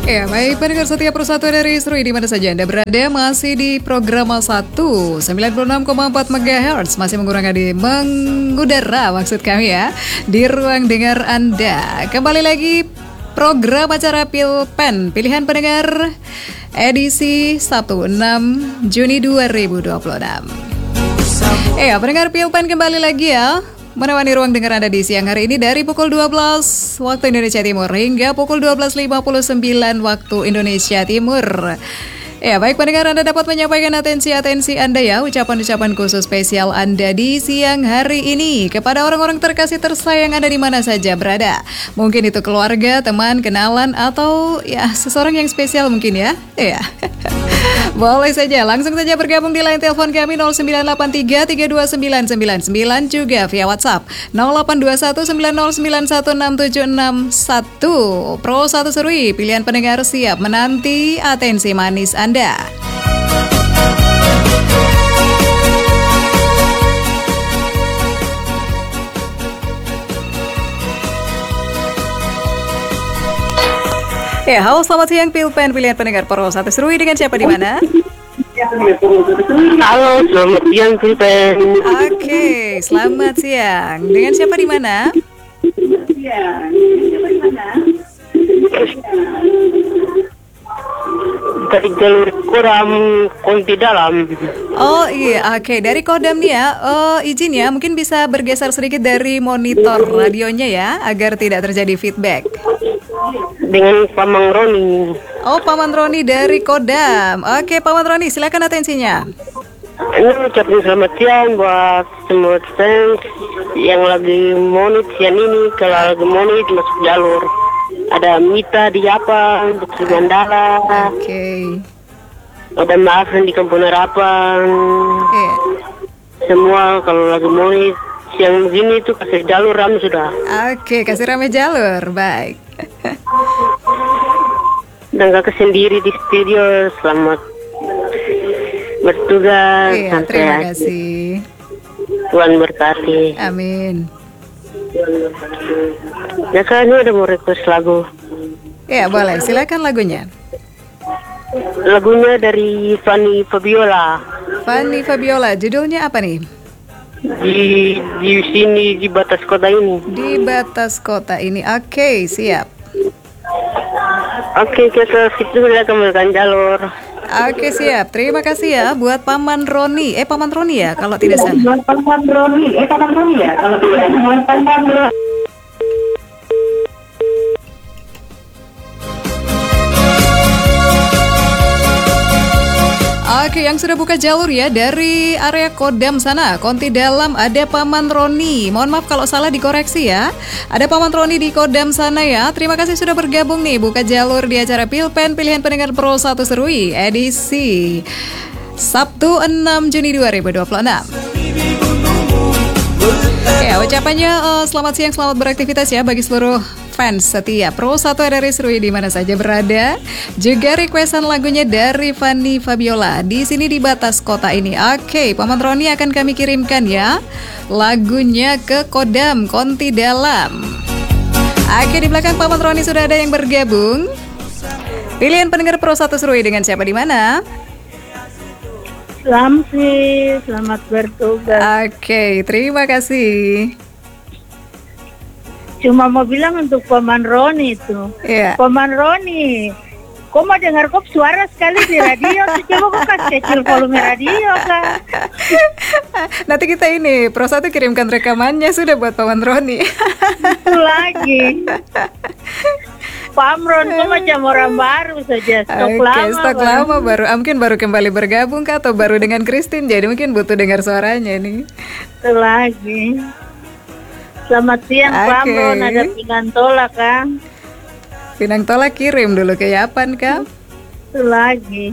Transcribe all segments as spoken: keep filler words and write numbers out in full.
Ya, baik pendengar setia Persatu dari Serui di mana saja Anda berada, masih di program satu sembilan puluh enam koma empat megahertz, masih menggunakan di mengudara maksud kami ya, di ruang dengar Anda. Kembali lagi program acara Pilpen, pilihan pendengar edisi Sabtu enam Juni dua ribu dua puluh enam. Ya, pendengar Pilpen kembali lagi ya, menemani ruang dengar Anda di siang hari ini dari pukul dua belas waktu Indonesia Timur hingga pukul dua belas lima puluh sembilan waktu Indonesia Timur. Ya, baik pendengar, Anda dapat menyampaikan atensi-atensi Anda ya, ucapan-ucapan khusus spesial Anda di siang hari ini kepada orang-orang terkasih tersayang Anda di mana saja berada. Mungkin itu keluarga, teman, kenalan, atau ya seseorang yang spesial mungkin ya. Ya. Boleh saja, langsung saja bergabung di line telepon kami nol sembilan delapan tiga tiga dua sembilan sembilan sembilan, juga via WhatsApp nol delapan dua satu sembilan nol sembilan satu enam tujuh enam satu. Pro satu Serui, pilihan pendengar siap menanti atensi manis Anda. Ya, halo selamat siang Pilpen, pilihan pendengar Pro satu Serui, dengan siapa di mana? Halo, selamat siang Pilpen. Oke, selamat siang. Dengan siapa di mana? Dari jalur Kodam Konti Dalam. Oh iya, oke. Dari Kodam nih ya, oh, izin ya, mungkin bisa bergeser sedikit dari monitor radionya ya, agar tidak terjadi feedback. Dengan Paman Roni. Oh, Paman Roni dari Kodam. Oke, Paman Roni, silakan atensinya. Ini ucapin selamat siang buat semua fans yang lagi monit siang ini. Kalau lagi monit masuk jalur. Ada Mita di Japang, di Mandala. Oke. Ada Maafin di Kampung Harapan. Iya. Semua kalau lagi monit siang sini tuh kasih jalur ram sudah. Oke, kasih rame jalur, baik. Dan kakak sendiri di studio, selamat bertugas. Iya, terima kasih. Tuhan berkati. Amin. Ya kak, ini udah mau request lagu. Ya boleh, silakan lagunya. Lagunya dari Fanny Fabiola. Fanny Fabiola, judulnya apa nih? Di di sini di batas kota ini. Di batas kota ini, oke, siap. Oke, kita situ sudah kembalikan jalur. Oke, siap. Terima kasih ya buat Paman Roni. Eh, Paman Roni ya, kalau tidak salah. Buat Paman Roni, eh Paman Roni ya, kalau tidak salah. Paman Roni. Oke, yang sudah buka jalur ya dari area Kodam sana, Konti Dalam, ada Paman Roni. Mohon maaf kalau salah dikoreksi ya. Ada Paman Roni di Kodam sana ya. Terima kasih sudah bergabung nih, buka jalur di acara Pilpen, pilihan pendengar Pro satu Serui, edisi Sabtu enam Juni dua ribu dua puluh enam. Ya, ucapannya uh, selamat siang, selamat beraktivitas ya bagi seluruh fans setia Pro satu R R I Serui di mana saja berada. Juga requestan lagunya dari Fanny Fabiola, di sini di batas kota ini. Oke, Paman Roni akan kami kirimkan ya lagunya ke Kodam Konti Dalam. Oke, di belakang Paman Roni sudah ada yang bergabung. Pilihan pendengar Pro satu Serui, dengan siapa di mana? Selamat sih, selamat bertugas. Oke, terima kasih. Cuma mau bilang untuk Paman Roni itu, Iya. Paman Roni, kok mau dengar kok suara sekali di radio? Coba kok kasih kecil volume radio kan? Nanti kita ini Pro satu kirimkan rekamannya sudah buat Paman Roni. Itu lagi. Pamron kok macam orang baru saja, stok Oke, lama. stok baru. lama baru, ah, mungkin baru kembali bergabung kah, atau baru dengan Christine, jadi mungkin butuh dengar suaranya nih. Itu lagi. Selamat siang Oke. Pamron, ada Pinang Tola kan? Pinang Tola kirim dulu ke Yapan kah? Itu lagi.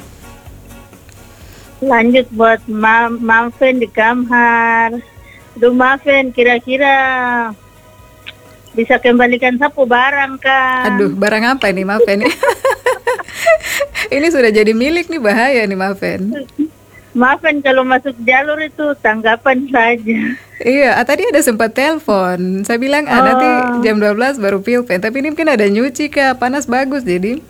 Lanjut buat Ma Maven di Kamhar. Duh Maven, kira-kira bisa kembalikan sapu barang kan? Aduh, barang apa ini Maven? Ini sudah jadi milik nih, bahaya nih Maven. Maafin kalau masuk jalur itu tanggapan saja. Iya, ah, tadi ada sempat telepon. Saya bilang ah, Oh. nanti jam dua belas baru Pilpen, tapi ini mungkin ada nyuci kah, panas bagus jadi.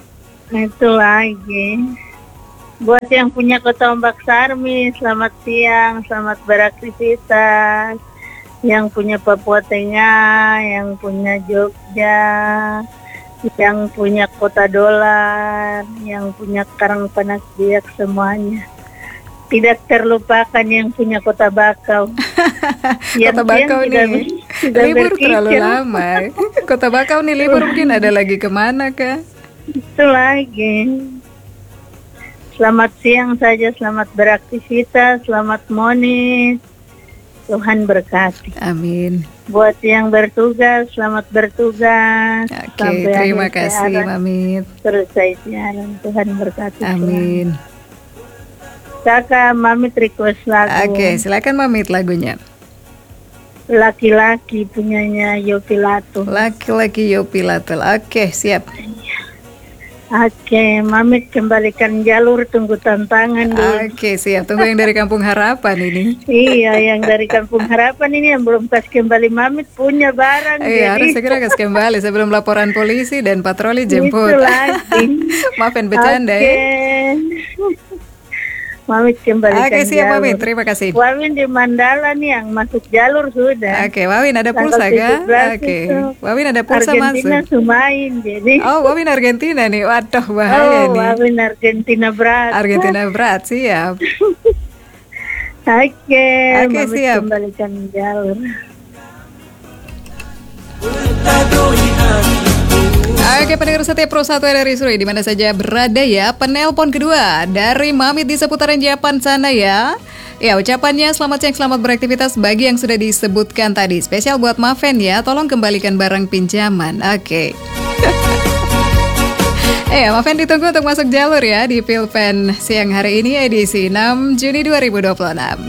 Itu lagi. Buat yang punya Kota Ombak Sarmi, selamat siang, selamat beraktivitas. Yang punya Papua Tengah, yang punya Jogja, yang punya Kota Dolar, yang punya Karangpanas Biak, semuanya. Tidak terlupakan yang punya Kota Bakau. Kota Bakau nih libur terlalu lama. Kota Bakau nih libur mungkin ada lagi kemana kah? Itu lagi. Selamat siang saja, selamat beraktivitas, selamat monis. Tuhan berkati. Amin. Buat yang bertugas, selamat bertugas. Oke, okay, terima kasih Mamit. Selesai siaran, Tuhan berkati. Amin. Tuhan. Kakak, Mamit request lagu. Oke, okay, silakan Mamit lagunya. Laki-laki punyanya Yopilatul. Laki-laki Yopilatul. Oke, okay, siap. Oke, okay, Mamit kembalikan jalur, tunggu tantangan dulu. Oke, okay, siap. Tunggu yang dari Kampung Harapan ini. Iya, yang dari Kampung Harapan ini yang belum kasih kembali. Mamit punya barang. Iya, harus segera kasih kembali sebelum laporan polisi dan patroli jemput. Itu lagi. Maafin bercanda okay. ya. Mamit kembalikan Oke, siap jalur. Mamit, terima kasih. Wawin di Mandala nih yang masuk jalur sudah. Oke, Wawin ada pulsa kah? Oke, Wawin ada pulsa Argentina masuk. Sumain jadi. Oh, Wawin Argentina nih, waduh bahaya oh, nih. Wawin Argentina berat. Argentina berat, siap. Oke, Oke, Mamit siap. kembalikan jalur. Oke, pendengar setia Pro satu R R I Surabaya di mana saja berada ya. Penelpon kedua dari Mamit di seputaran Japan sana ya. Ya, ucapannya selamat siang, selamat beraktivitas bagi yang sudah disebutkan tadi. Spesial buat Maven ya, tolong kembalikan barang pinjaman. Oke. Eh, Maven ditunggu untuk masuk jalur ya di Pilpen siang hari ini edisi enam Juni dua ribu dua puluh enam.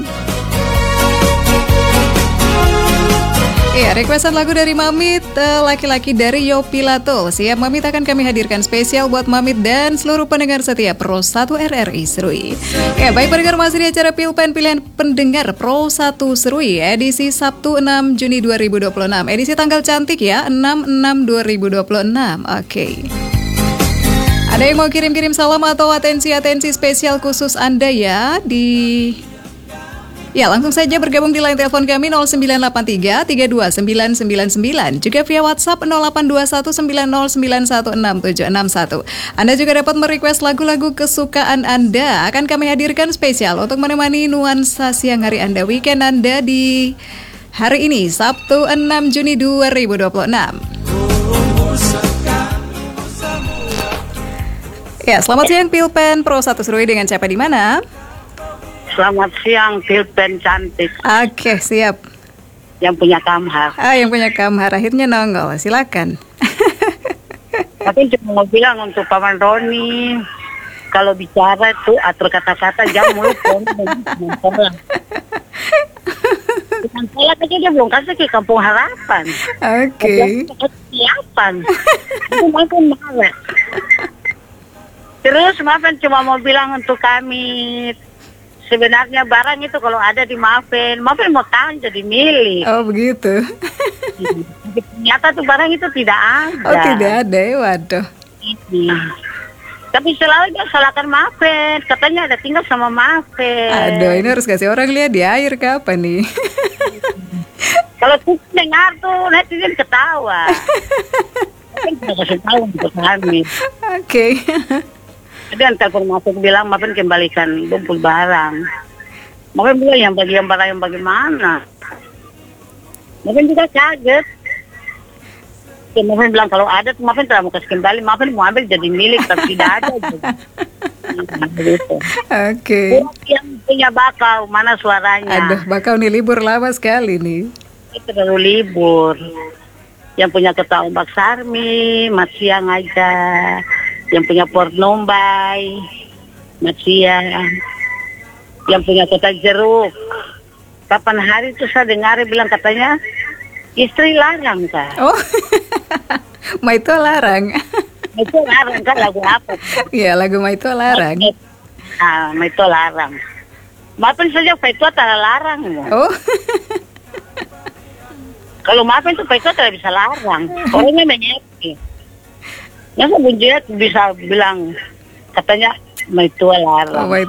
Iya, requestan lagu dari Mamit, uh, laki-laki dari Yopilatul. Siap, Mamit akan kami hadirkan spesial buat Mamit dan seluruh pendengar setia Pro satu R R I Serui. Ya, baik pendengar, masih di acara Pilpen Pilihan Pendengar Pro satu Serui, edisi Sabtu enam Juni dua ribu dua puluh enam. Edisi tanggal cantik ya, enam enam dua ribu dua puluh enam. Oke. Okay. Ada yang mau kirim-kirim salam atau atensi-atensi spesial khusus Anda ya di... Ya, langsung saja bergabung di line telepon kami nol sembilan delapan tiga tiga dua sembilan sembilan sembilan. Juga via WhatsApp nol delapan dua satu sembilan nol sembilan satu enam tujuh enam satu. Anda juga dapat merequest lagu-lagu kesukaan Anda. Akan kami hadirkan spesial untuk menemani nuansa siang hari Anda, weekend Anda di hari ini, Sabtu enam Juni dua ribu dua puluh enam. Ya, selamat siang Pilpen Pro satu Serui, dengan siapa di mana? Selamat siang, Pilpen cantik. Oke, siap. Yang punya Kamhar. Ah, yang punya Kamhar akhirnya nongol. Silakan. Tapi cuma mau bilang untuk Paman Roni, kalau bicara tuh atur kata-kata jangan mulut. Dengan saya aja dia belum kasih ke Kampung Harapan. Oke. Siapan. Itu makin marah. Terus maafin, cuma mau bilang untuk kami. Sebenarnya barang itu kalau ada di Maven, Maven mau tahan jadi milik. Oh begitu. Ternyata tuh barang itu tidak ada. Oh tidak ada ya, waduh. Iya. Tapi selalu dia salahkan Maven, katanya ada tinggal sama Maven. Aduh, ini harus kasih orang lihat di air kapan nih. Kalau tuh dengar tuh netizen ketawa. Maven tidak kasih tahu untuk kami. Oke. Jadi antar masuk bilang Maven kembalikan kumpul barang. Maven bilang yang bagian barang yang bagaimana. Maven juga kaget. Ya, Maven bilang kalau ada tuh Maven tidak mau kasih kembali. Maven mau ambil jadi milik tapi tidak ada. Oke. Okay. Yang punya bakau, mana suaranya? Aduh, bakau nih libur lama sekali nih. Itu terlalu libur. Yang punya Kota Ombak Sarmi, mat siang aja. Yang punya Port Nombai, mat siang. Yang punya Kota Jeruk. Kapan hari itu saya dengar bilang katanya istri larang kak. Oh, Maito larang. Maito larang kan lagu apa? Iya, lagu Maito larang. Ah, Maito larang. Maafin saja Maito tak larang. Oh. Kalau maafin tuh Maito tidak bisa larang. Orangnya menyepi. Masa Bunjiat bisa bilang katanya may tua Oh, larang. may